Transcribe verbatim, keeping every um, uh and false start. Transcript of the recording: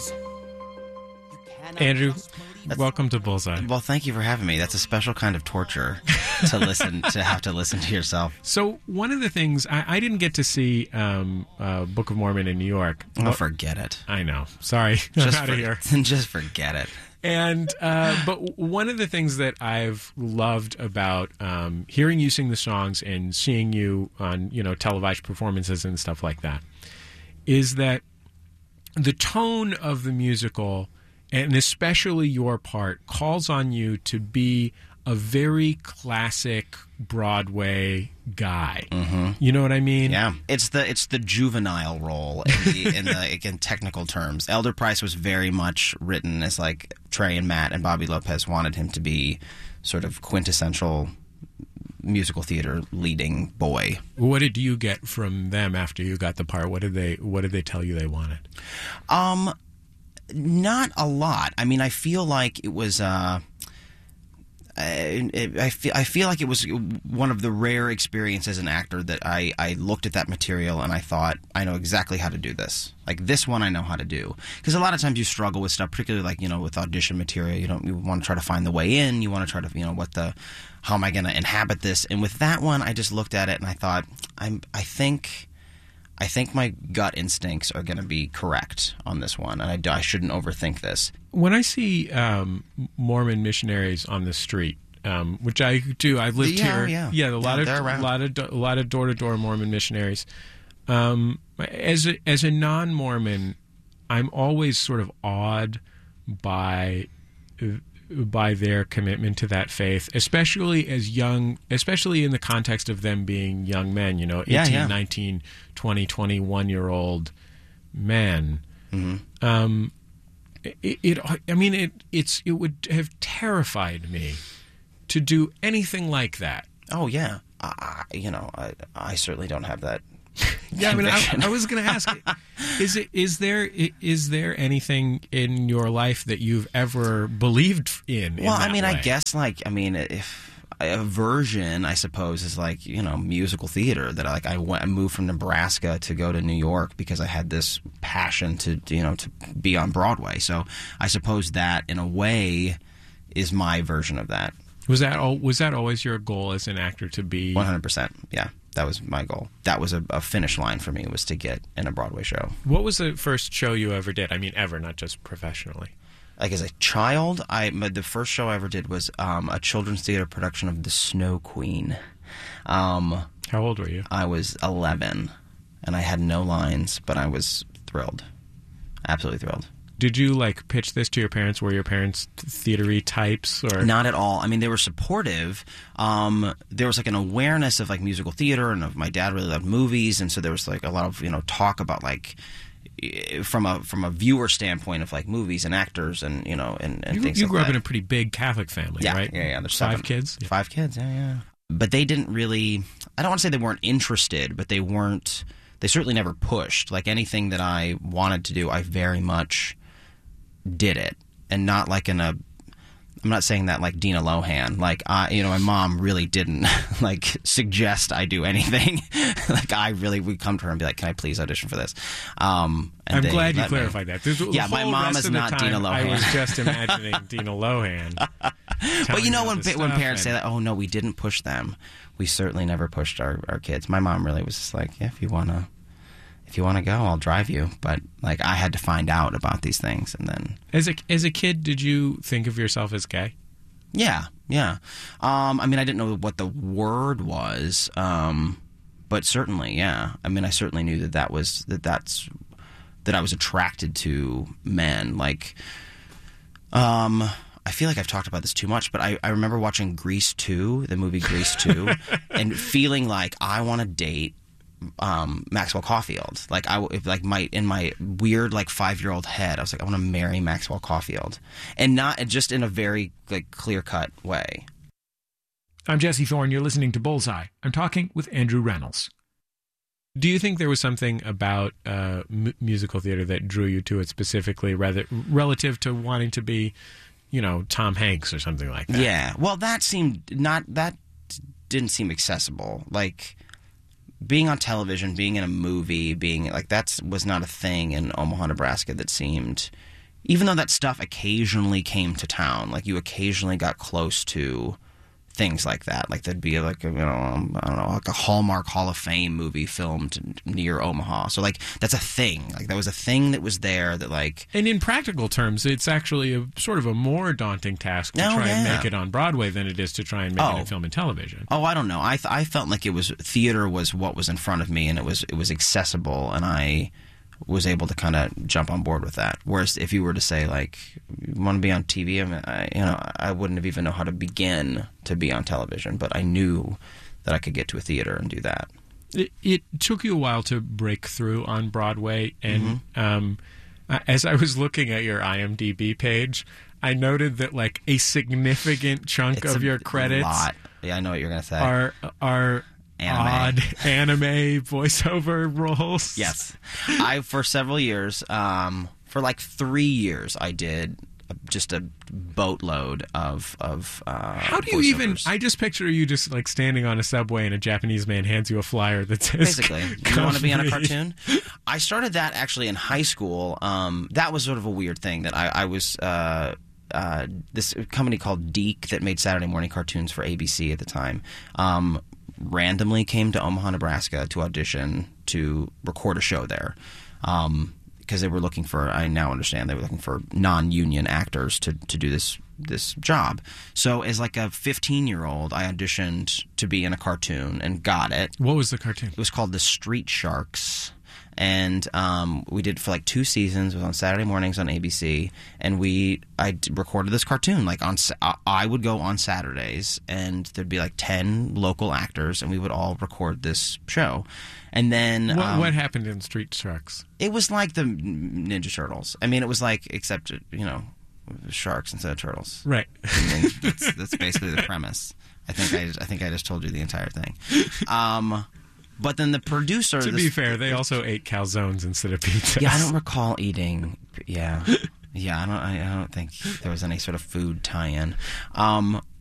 Andrew, welcome to Bullseye. Well, thank you for having me. That's a special kind of torture to listen to have to listen to yourself. So one of the things I, I didn't get to see um, uh, Book of Mormon in New York. Oh, well, forget it. I know. Sorry, just I'm out of here. Just forget it. And uh, but one of the things that I've loved about um, hearing you sing the songs and seeing you on you know televised performances and stuff like that is that the tone of the musical, and especially your part, calls on you to be a very classic Broadway guy. Mm-hmm. You know what I mean? Yeah, it's the it's the juvenile role in the, in the in technical terms. Elder Price was very much written as like Trey and Matt and Bobby Lopez wanted him to be sort of quintessential musical theater leading boy. What did you get from them after you got the part? What did they What did they tell you they wanted? Um, not a lot. I mean, I feel like it was. Uh, I, I feel I feel like it was one of the rare experiences as an actor that I, I looked at that material and I thought, I know exactly how to do this. Like this one I know how to do. Because a lot of times you struggle with stuff, particularly like, you know, with audition material. You don't you want to try to find the way in. You want to try to, you know, what the how am I going to inhabit this? And with that one, I just looked at it and I thought, I'm I think I think my gut instincts are going to be correct on this one, and I, I shouldn't overthink this. When I see um, Mormon missionaries on the street, um, which I do, I've lived yeah, here. Yeah, yeah, a lot yeah, of a lot of a lot of door to door Mormon missionaries. Um, as a, as a non-Mormon, I'm always sort of awed by by their commitment to that faith, especially as young, especially in the context of them being young men, you know, eighteen, yeah, yeah. nineteen, twenty, twenty-one-year-old men. Mm-hmm. Um, it, it, I mean, it, it's, it would have terrified me to do anything like that. Oh, yeah. I, you know, I, I certainly don't have that. Yeah, I mean, I, I was going to ask, is it is there is there anything in your life that you've ever believed in? Well, in that I mean, way? I guess like I mean, if aversion, I suppose, is like you know musical theater that like I went I moved from Nebraska to go to New York because I had this passion to you know to be on Broadway. So I suppose that in a way is my version of that. Was that all, was that always your goal as an actor to be one hundred percent? Yeah. That was my goal. That was a, a finish line for me, was to get in a Broadway show. What was the first show you ever did? I mean, ever, not just professionally. Like as a child, I the first show I ever did was um, a children's theater production of The Snow Queen. Um, How old were you? I was eleven, and I had no lines, but I was thrilled. Absolutely thrilled. Did you like pitch this to your parents? Were your parents theater-y types, or not at all? I mean, they were supportive. Um, there was like an awareness of like musical theater, and of my dad really loved movies, and so there was like a lot of you know talk about like from a from a viewer standpoint of like movies and actors and you know and, and you, things. You like grew that. up in a pretty big Catholic family, yeah, right? Yeah, yeah. There's five seven, kids. Five kids. Yeah, yeah. But they didn't really. I don't want to say they weren't interested, but they weren't. They certainly never pushed. Like anything that I wanted to do, I very much did it, and not like in a I'm not saying that like Dina Lohan, like I you know my mom really didn't like suggest I do anything. Like I really would come to her and be like, can I please audition for this? um and I'm glad you clarified me. that. The, the yeah my mom is not Dina Lohan. I was just imagining Dina Lohan. But you know when when parents and... say that, oh no, we didn't push them, we certainly never pushed our, our kids. My mom really was just like, yeah, if you want to If you want to go, I'll drive you. But like, I had to find out about these things, and then as a as a kid, did you think of yourself as gay? Yeah, yeah. Um, I mean, I didn't know what the word was, um, but certainly, yeah. I mean, I certainly knew that that was that that's that I was attracted to men. Like, um, I feel like I've talked about this too much, but I, I remember watching Grease two, the movie Grease two, and feeling like I want to date um, Maxwell Caulfield. Like I, if, like my in my weird like five year old head, I was like, I want to marry Maxwell Caulfield, and not just in a very like clear cut way. I'm Jesse Thorne. You're listening to Bullseye. I'm talking with Andrew Reynolds. Do you think there was something about uh, m- musical theater that drew you to it specifically, rather relative to wanting to be, you know, Tom Hanks or something like that? Yeah. Well, that seemed not that didn't seem accessible. Like being on television, being in a movie, being like that's was not a thing in Omaha, Nebraska that seemed, even though that stuff occasionally came to town, like you occasionally got close to things like that. Like there'd be like, a, you know, um, I don't know, like a Hallmark Hall of Fame movie filmed near Omaha. So like that's a thing. Like that was a thing that was there that like. And in practical terms, it's actually a sort of a more daunting task to Oh, try and yeah. make it on Broadway than it is to try and make it Oh. in film and television. Oh, I don't know. I th- I felt like it was theater was what was in front of me, and it was it was accessible, and I was able to kind of jump on board with that. Whereas if you were to say like, you want to be on T V, I, mean, I you know I wouldn't have even know how to begin to be on television, but I knew that I could get to a theater and do that. It, it took you a while to break through on Broadway, and Mm-hmm. um, uh, as I was looking at your I M D B page, I noted that like a significant chunk It's of a your credits lot. Yeah, I know what you're gonna say. are are Anime. odd anime voiceover roles. Yes, I for several years, um, for like three years, I did just a boatload of of. Uh, How do you even? voiceovers. I just picture you just like standing on a subway and a Japanese man hands you a flyer that says, Basically, you "Come want to be on a read." cartoon? I started that actually in high school. Um, that was sort of a weird thing that I, I was. Uh, uh, this company called Deke that made Saturday morning cartoons for A B C at the time um, randomly came to Omaha, Nebraska to audition to record a show there. Um, because they were looking for, I now understand, they were looking for non-union actors to, to do this this job. So as like a fifteen-year-old, I auditioned to be in a cartoon and got it. What was the cartoon? It was called The Street Sharks, and um, we did it for like two seasons. It was on Saturday mornings on A B C, and we I d- recorded this cartoon. Like on, Sa- I- I would go on Saturdays, and there'd be like ten local actors, and we would all record this show. And then What, um, what happened in Street Sharks? it was like the Ninja Turtles. I mean, it was like except you know, sharks instead of turtles. Right. I mean, that's, that's basically the premise. I think I, I think I just told you the entire thing. Um, but then the producer. To this- be fair, they also ate calzones instead of pizzas. Yeah, I don't recall eating. Yeah, yeah, I don't. I, I don't think there was any sort of food tie-in. Um,